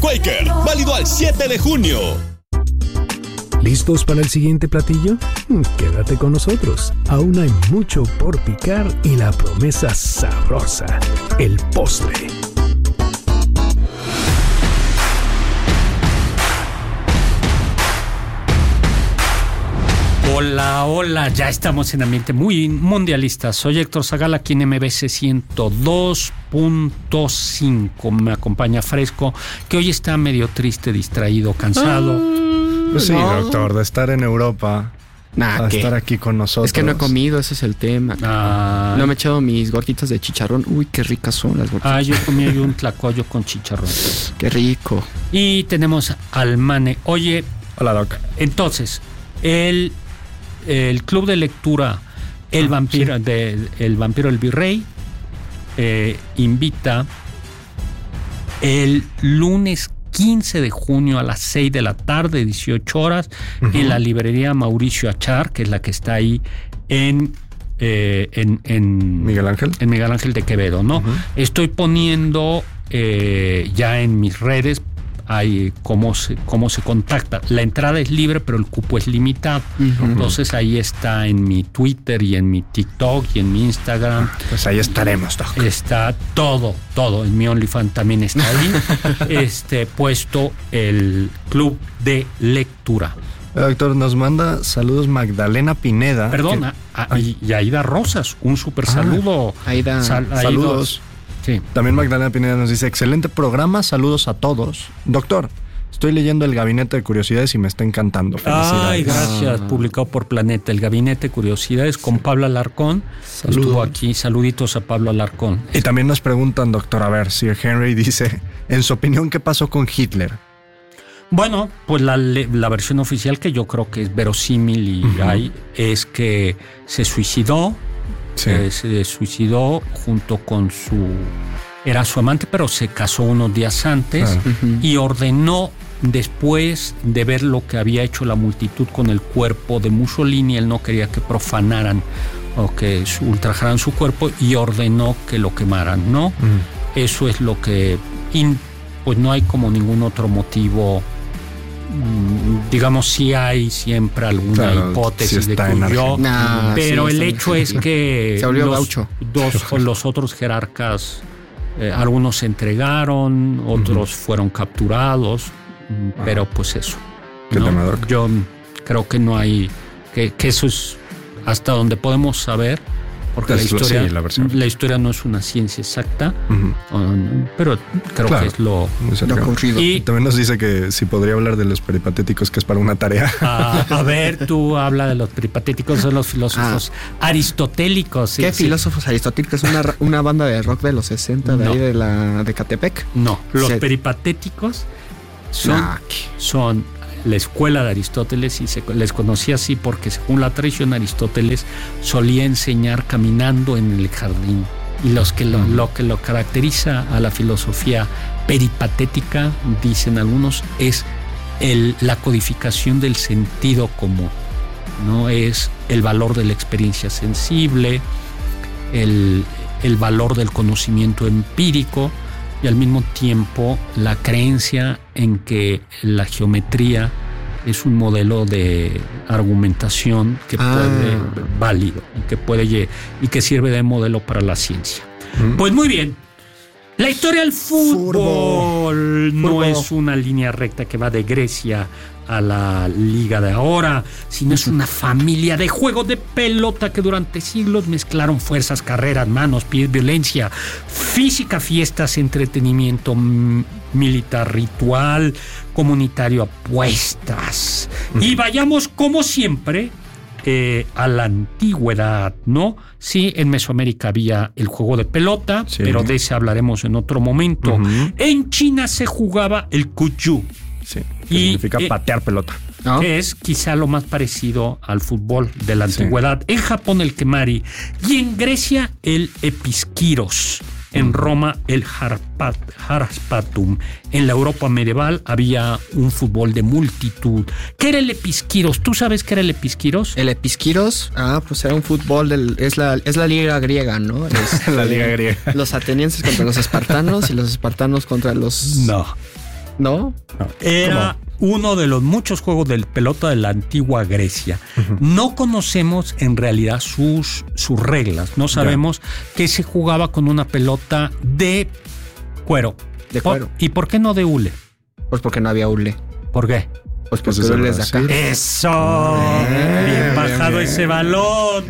Quaker, válido al 7 de junio. ¿Listos para el siguiente platillo? Quédate con nosotros. Aún hay mucho por picar y la promesa sabrosa, el postre. Hola, hola, ya estamos en ambiente muy mundialista. Soy Héctor Zagala, aquí en MBC 102.5. Me acompaña Fresco, que hoy está medio triste, distraído, cansado. Pues sí, doctor, de estar en Europa a estar aquí con nosotros. Es que no he comido, ese es el tema. No me he echado mis gorditas de chicharrón. Uy, qué ricas son las gorditas. Yo comí hoy un tlacoyo con chicharrón. Qué rico. Y tenemos al Mane. Oye, hola, Doc. Entonces, el club de lectura El Vampiro, sí, El Vampiro del Virrey invita el lunes 15 de junio a las 6 de la tarde, 18 horas, en la librería Mauricio Achar, que es la que está ahí en Miguel Ángel. En Miguel Ángel de Quevedo, ¿no? Estoy poniendo ya en mis redes cómo se contacta. La entrada es libre, pero el cupo es limitado. Entonces ahí está en mi Twitter y en mi TikTok y en mi Instagram. Pues ahí estaremos, Doc. Está todo. En mi OnlyFans también está ahí. Puesto el club de lectura. Doctor, nos manda saludos Magdalena Pineda. Perdona, y Aida Rosas, un súper saludo. Aida, saludos. Sí. También Magdalena Pineda nos dice: excelente programa, saludos a todos. Doctor, estoy leyendo El Gabinete de Curiosidades y me está encantando. Felicidades. Gracias. Publicado por Planeta, El Gabinete de Curiosidades con Pablo Alarcón. Estuvo aquí, saluditos a Pablo Alarcón. Y también nos preguntan, doctor, a ver, Sir Henry dice, en su opinión, ¿qué pasó con Hitler? Bueno, pues la versión oficial, que yo creo que es verosímil y es que se suicidó. Sí. Se suicidó junto con era su amante, pero se casó unos días antes y ordenó, después de ver lo que había hecho la multitud con el cuerpo de Mussolini, él no quería que profanaran o que ultrajaran su cuerpo y ordenó que lo quemaran, ¿no? Eso es lo que... pues no hay como ningún otro motivo. Digamos, sí hay siempre alguna hipótesis de que huyó, pero el hecho es que los otros jerarcas, algunos se entregaron, otros fueron capturados, pero pues eso, ¿no? Yo creo que no hay, que eso es hasta donde podemos saber, porque la historia no es una ciencia exacta, pero creo que es lo ocurrido. Y también nos dice que si podría hablar de los peripatéticos, que es para una tarea. A ver, tú habla de los peripatéticos, son los filósofos aristotélicos. ¿Qué filósofos aristotélicos? ¿Una banda de rock de los 60 de ahí de Catepec? No, los peripatéticos son la escuela de Aristóteles, y se les conocía así porque, según la tradición, Aristóteles solía enseñar caminando en el jardín, y lo que lo caracteriza a la filosofía peripatética, dicen algunos, es la codificación del sentido común, ¿no? Es el valor de la experiencia sensible, el valor del conocimiento empírico, y al mismo tiempo la creencia en que la geometría es un modelo de argumentación que puede válido y que sirve de modelo para la ciencia. Pues muy bien. La historia del fútbol no es una línea recta que va de Grecia a la liga de ahora, sino es una familia de juegos de pelota que durante siglos mezclaron fuerzas, carreras, manos, pies, violencia, física, fiestas, entretenimiento militar, ritual, comunitario, apuestas. Y vayamos, como siempre, a la antigüedad, ¿no? Sí, en Mesoamérica había el juego de pelota, pero de ese hablaremos en otro momento. En China se jugaba el Cuyu. Sí, que significa patear pelota. Que es quizá lo más parecido al fútbol de la antigüedad. En Japón el Kemari, y en Grecia el Episkiros. En Roma el Haraspatum. En la Europa medieval había un fútbol de multitud. ¿Qué era el Episkiros? ¿Tú sabes qué era el Episkiros? El Episkiros, pues era un fútbol es la liga griega, ¿no? La liga griega. Los atenienses contra los espartanos y los espartanos contra los... ¿No? Era uno de los muchos juegos de pelota de la antigua Grecia. No conocemos en realidad sus reglas. No sabemos que se jugaba con una pelota de cuero. De cuero. ¿Y por qué no de hule? Pues porque no había hule. ¿Por qué? Pues porque hule es de acá. ¡Eso! Bien bajado ese balón.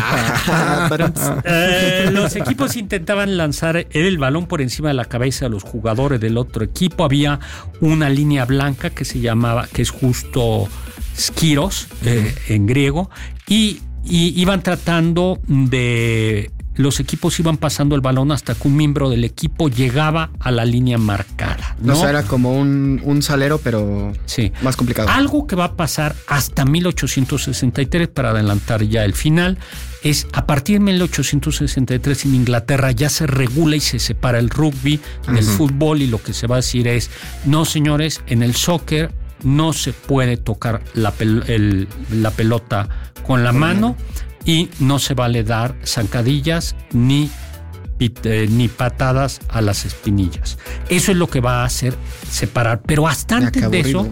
Los equipos intentaban lanzar el balón por encima de la cabeza de los jugadores del otro equipo. Había una línea blanca que se llamaba, que es justo skiros en griego, y iban tratando de... Los equipos iban pasando el balón hasta que un miembro del equipo llegaba a la línea marcada, ¿no? O sea, era como un salero, pero más complicado. Algo que va a pasar hasta 1863, para adelantar ya el final, es a partir de 1863 en Inglaterra ya se regula y se separa el rugby del fútbol, y lo que se va a decir es, no señores, en el soccer no se puede tocar la pelota con la mano, y no se vale dar zancadillas ni patadas a las espinillas. Eso es lo que va a hacer separar. Pero hasta antes de eso,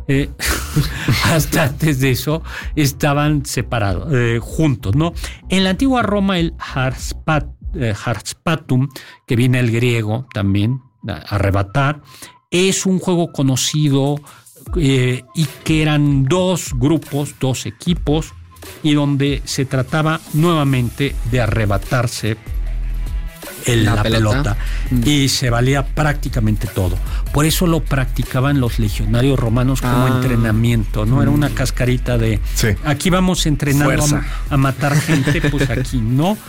estaban separados, juntos, ¿no? En la antigua Roma, el Harspatum, que viene del griego también, arrebatar, es un juego conocido y que eran dos grupos, dos equipos, y donde se trataba nuevamente de arrebatarse la pelota. Y se valía prácticamente todo. Por eso lo practicaban los legionarios romanos como entrenamiento, ¿no? Era una cascarita de aquí vamos entrenando a matar gente, pues aquí no.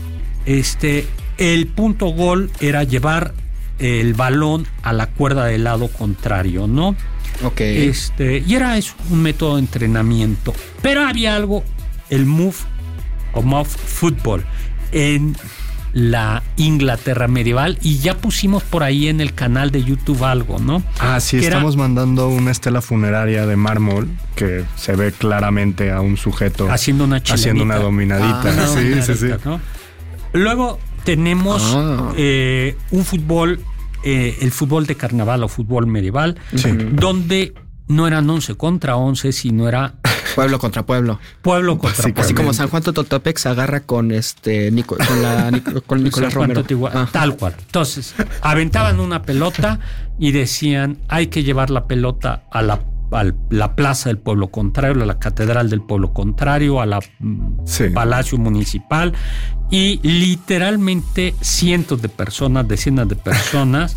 El punto gol era llevar el balón a la cuerda del lado contrario, ¿no? Okay. Y era eso, un método de entrenamiento. Pero había algo, el move football en la Inglaterra medieval, y ya pusimos por ahí en el canal de YouTube algo, ¿no? Sí, estamos mandando una estela funeraria de mármol que se ve claramente a un sujeto haciendo una dominadita. Sí. ¿no? Luego tenemos un fútbol, el fútbol de carnaval o fútbol medieval, donde no eran 11 contra 11, sino era pueblo contra pueblo. Pueblo contra pueblo. Así como San Juan Tototepec se agarra con con Nicolás Romero. Tal cual. Entonces, aventaban una pelota y decían, hay que llevar la pelota a la plaza del pueblo contrario, a la catedral del pueblo contrario, a la palacio municipal, y literalmente cientos de personas, decenas de personas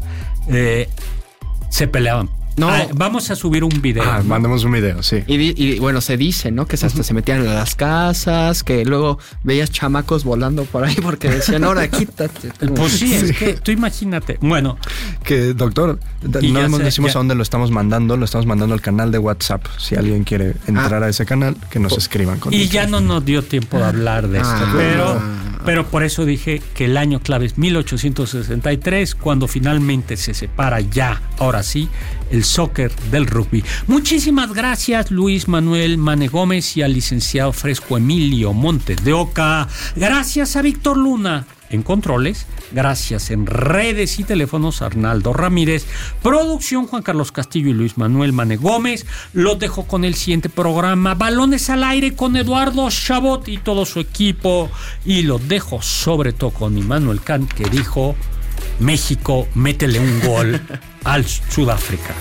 se peleaban. No. Vamos a subir un video. ¿No? Mandemos un video, sí. Y bueno, se dice, ¿no? Que hasta se metían en las casas, que luego veías chamacos volando por ahí porque decían, ahora quítate. Pues sí, es que tú imagínate. Bueno. Que, doctor, no decimos a dónde lo estamos mandando al canal de WhatsApp. Si alguien quiere entrar a ese canal, que nos escriban. Y ya no nos dio tiempo de hablar de esto, pero por eso dije que el año clave es 1863, cuando finalmente se separa ya, ahora sí, el soccer del rugby. Muchísimas gracias, Luis Manuel Mane Gómez, y al licenciado Fresco Emilio Montes de Oca. Gracias a Víctor Luna en controles. Gracias en redes y teléfonos, Arnaldo Ramírez. Producción, Juan Carlos Castillo y Luis Manuel Mane Gómez. Los dejo con el siguiente programa, Balones al Aire, con Eduardo Chabot y todo su equipo. Y los dejo sobre todo con Immanuel Kant, que dijo: México, métele un gol al Sudáfrica.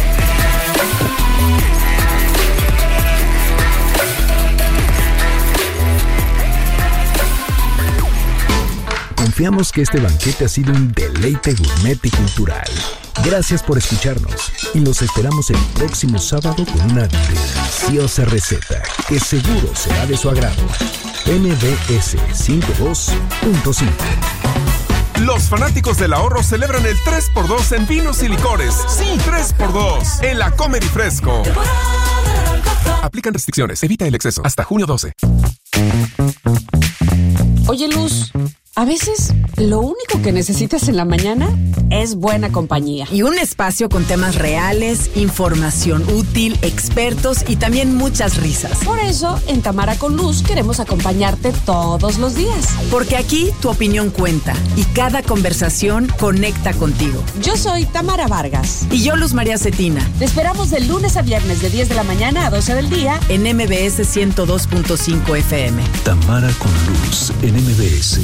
Confiamos que este banquete ha sido un deleite gourmet y cultural. Gracias por escucharnos y los esperamos el próximo sábado con una deliciosa receta que seguro será de su agrado. MBS 52.5. Los fanáticos del ahorro celebran el 3x2 en vinos y licores. Sí, 3x2 en la Comer y Fresco. Aplican restricciones. Evita el exceso. Hasta junio 12. Oye, Luz, A veces, lo único que necesitas en la mañana es buena compañía. Y un espacio con temas reales, información útil, expertos y también muchas risas. Por eso, en Tamara con Luz queremos acompañarte todos los días. Porque aquí tu opinión cuenta y cada conversación conecta contigo. Yo soy Tamara Vargas. Y yo, Luz María Cetina. Te esperamos de lunes a viernes de 10 de la mañana a 12 del día en MBS 102.5 FM. Tamara con Luz en MBS.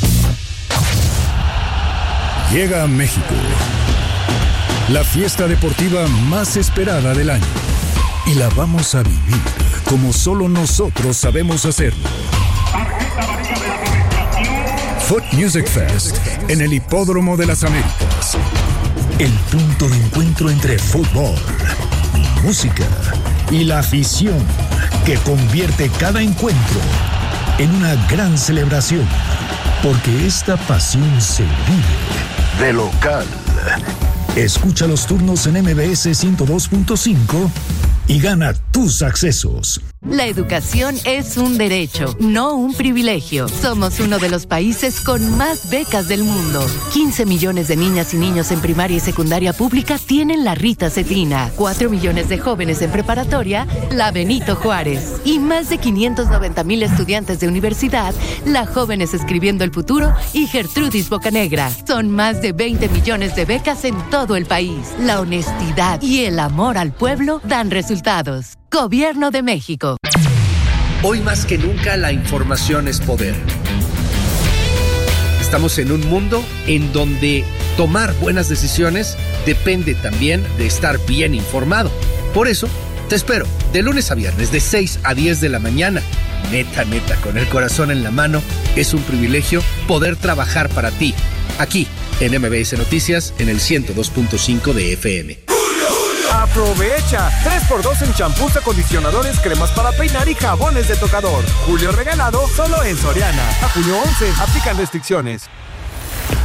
Llega a México la fiesta deportiva más esperada del año y la vamos a vivir como solo nosotros sabemos hacerlo. Foot Music Fest en el Hipódromo de las Américas. El punto de encuentro entre fútbol, música y la afición que convierte cada encuentro en una gran celebración. Porque esta pasión se vive de local. Escucha los turnos en MBS 102.5 y gana tus accesos. La educación es un derecho, no un privilegio. Somos uno de los países con más becas del mundo. 15 millones de niñas y niños en primaria y secundaria pública tienen la Rita Cetina. 4 millones de jóvenes en preparatoria, la Benito Juárez. Y más de 590,000 estudiantes de universidad, la Jóvenes Escribiendo el Futuro y Gertrudis Bocanegra. Son más de 20 millones de becas en todo el país. La honestidad y el amor al pueblo dan resultados. Gobierno de México. Hoy más que nunca la información es poder. Estamos en un mundo en donde tomar buenas decisiones depende también de estar bien informado. Por eso, te espero de lunes a viernes de 6 a 10 de la mañana. Neta, con el corazón en la mano, es un privilegio poder trabajar para ti. Aquí, en MBS Noticias, en el 102.5 de FM. ¡Aprovecha! 3x2 en champús, acondicionadores, cremas para peinar y jabones de tocador. Julio regalado solo en Soriana. A junio 11, aplican restricciones.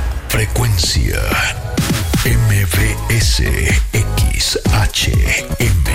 Frecuencia MBS XHM.